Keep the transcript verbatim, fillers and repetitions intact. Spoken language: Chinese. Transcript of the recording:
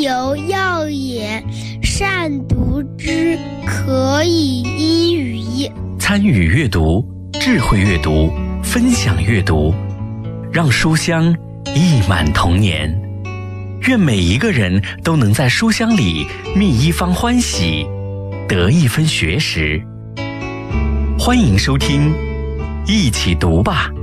有要也，善读之，可以依语。 参与阅读，智慧阅读，分享阅读，让书香溢满童年。愿每一个人都能在书香里觅一方欢喜，得一分学识。欢迎收听，一起读吧。